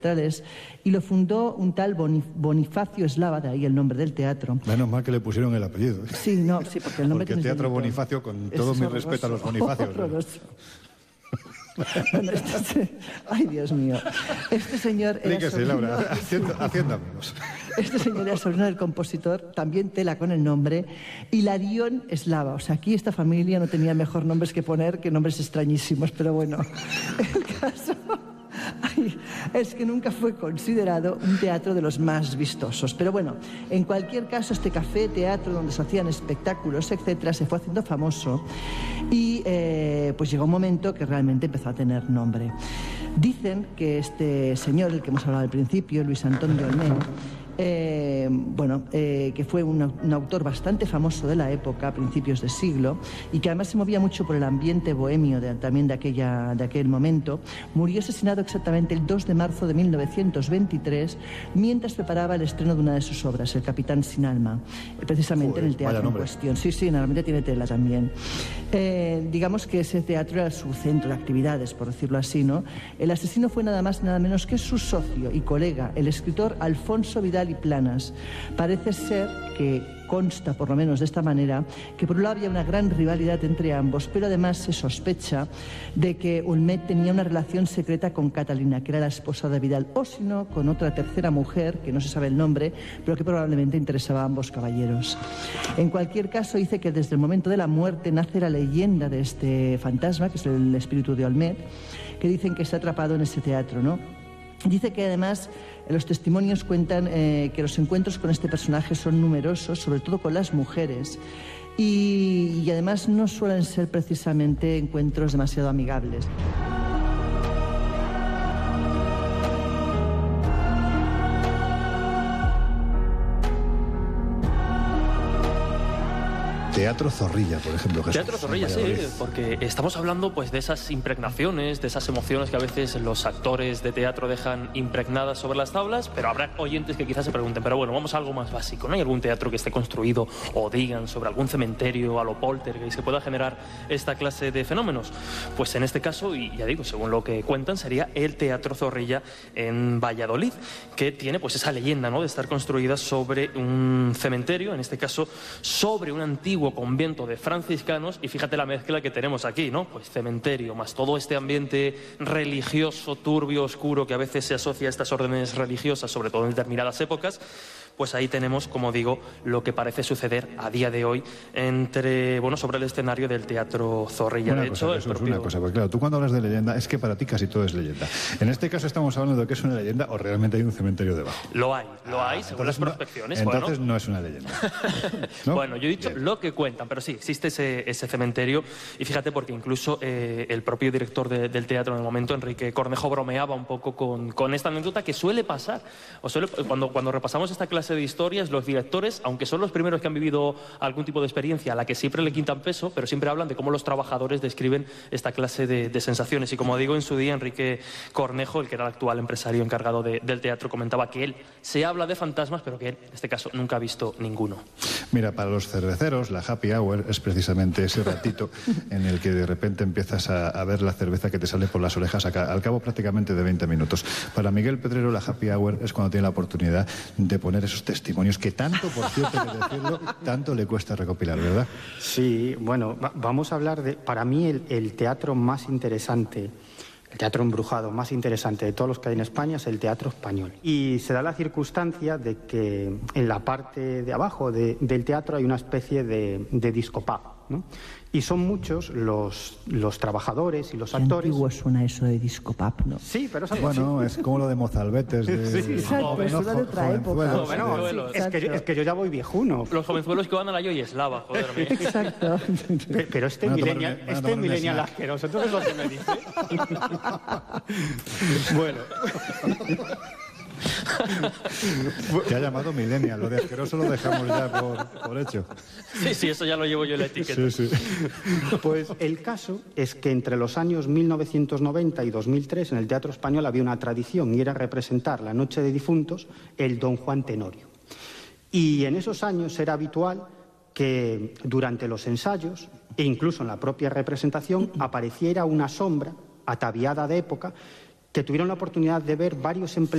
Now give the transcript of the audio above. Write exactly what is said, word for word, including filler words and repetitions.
y lo fundó un tal Bonifacio Eslava, de ahí el nombre del teatro. Menos mal que le pusieron el apellido. Sí, no, sí, porque el nombre porque el Teatro Bonifacio, con todo mi respeto a los Bonifacios. Bueno, este, ay, Dios mío. Este señor era Dígase, sobrino, Laura, haciendo, haciendo amigos. Este señor era sobrino del compositor, también tela con el nombre, Hilarión Eslava. O sea, aquí esta familia no tenía mejor nombres que poner que nombres extrañísimos, pero bueno, el caso... Ay, es que nunca fue considerado un teatro de los más vistosos. Pero bueno, en cualquier caso, este café, teatro, donde se hacían espectáculos, etcétera, se fue haciendo famoso y eh, pues llegó un momento que realmente empezó a tener nombre. Dicen que este señor, el que hemos hablado al principio, Luis Antón de Olmedo, Eh, bueno, eh, que fue un, un autor bastante famoso de la época, a principios de siglo, y que además se movía mucho por el ambiente bohemio de, también de, aquella, de aquel momento, murió asesinado exactamente el dos de marzo de mil novecientos veintitrés, mientras preparaba el estreno de una de sus obras, El Capitán sin alma, precisamente Joder, en el teatro en cuestión. Sí, sí, normalmente tiene tela también. Eh, digamos que ese teatro era su centro de actividades, por decirlo así, ¿no? El asesino fue nada más, nada menos que su socio y colega, el escritor Alfonso Vidal y Planas. Parece ser que consta, por lo menos de esta manera, que por un lado había una gran rivalidad entre ambos, pero además se sospecha de que Olmet tenía una relación secreta con Catalina, que era la esposa de Vidal, o si no, con otra tercera mujer, que no se sabe el nombre, pero que probablemente interesaba a ambos caballeros. En cualquier caso, dice que desde el momento de la muerte nace la leyenda de este fantasma, que es el espíritu de Olmet, que dicen que está atrapado en ese teatro, ¿no? Dice que además los testimonios cuentan eh, que los encuentros con este personaje son numerosos, sobre todo con las mujeres, y, y además no suelen ser precisamente encuentros demasiado amigables. Teatro Zorrilla, por ejemplo. Jesús, Teatro Zorrilla, sí, porque estamos hablando pues de esas impregnaciones, de esas emociones que a veces los actores de teatro dejan impregnadas sobre las tablas, pero habrá oyentes que quizás se pregunten, pero bueno, vamos a algo más básico. ¿No hay algún teatro que esté construido o digan sobre algún cementerio a lo poltergeist que pueda generar esta clase de fenómenos? Pues en este caso, y ya digo, según lo que cuentan, sería el Teatro Zorrilla en Valladolid, que tiene pues esa leyenda, ¿no?, de estar construida sobre un cementerio, en este caso sobre un antiguo convento de franciscanos, y fíjate la mezcla que tenemos aquí, ¿no? Pues cementerio, más todo este ambiente religioso, turbio, oscuro, que a veces se asocia a estas órdenes religiosas, sobre todo en determinadas épocas. Pues ahí tenemos, como digo, lo que parece suceder a día de hoy entre, bueno, sobre el escenario del Teatro Zorrilla. Una de cosa, hecho, eso el propio... es una cosa, porque claro, tú cuando hablas de leyenda, es que para ti casi todo es leyenda. En este caso estamos hablando de que es una leyenda o realmente hay un cementerio debajo. Lo hay, lo ah, hay, según las prospecciones. No, entonces bueno. no es una leyenda, ¿no? Bueno, yo he dicho Bien. lo que cuentan, pero sí, existe ese, ese cementerio, y fíjate porque incluso eh, el propio director de, del teatro en el momento, Enrique Cornejo, bromeaba un poco con, con esta anécdota que suele pasar. O suele, cuando, cuando repasamos esta clase de historias, los directores, aunque son los primeros que han vivido algún tipo de experiencia a la que siempre le quitan peso, pero siempre hablan de cómo los trabajadores describen esta clase de, de sensaciones. Y como digo, en su día, Enrique Cornejo, el que era el actual empresario encargado de, del teatro, comentaba que él se habla de fantasmas, pero que él, en este caso, nunca ha visto ninguno. Mira, para los cerveceros, la happy hour es precisamente ese ratito en el que de repente empiezas a, a ver la cerveza que te sale por las orejas acá, al cabo prácticamente de veinte minutos. Para Miguel Pedrero, la happy hour es cuando tiene la oportunidad de poner esos testimonios que tanto, por cierto, que decirlo, tanto le cuesta recopilar, ¿verdad? Sí, bueno, va, vamos a hablar de, para mí, el, el teatro más interesante, el teatro embrujado más interesante de todos los que hay en España es el teatro español. Y se da la circunstancia de que en la parte de abajo de, del teatro hay una especie de, de disco pub, ¿no? Y son muchos los, los trabajadores y los Qué actores... antiguo suena eso de disco pub, ¿no? Sí, pero es algo Bueno, así. es como lo de Mozalbetes. De... Sí, exacto, no, suena de otra época. jovenzuelos, Bueno, de- sí, es, que, yo- es que yo ya voy viejuno. Los jovenzuelos que van a la Yoyeslava, joderme. Exacto. Pe- Pero este Van a tomar millennial, un- van a este tomar un millennial snack. asqueroso, entonces lo que me dice. Bueno. Te ha llamado millennial, lo de asqueroso lo dejamos ya por, por hecho. Sí, sí, eso ya lo llevo yo en la etiqueta. Sí, sí. Pues el caso es que entre los años mil novecientos noventa y dos mil tres en el Teatro Español había una tradición y era representar la Noche de Difuntos el Don Juan Tenorio. Y en esos años era habitual que durante los ensayos e incluso en la propia representación apareciera una sombra ataviada de época que tuvieron la oportunidad de ver varios empleados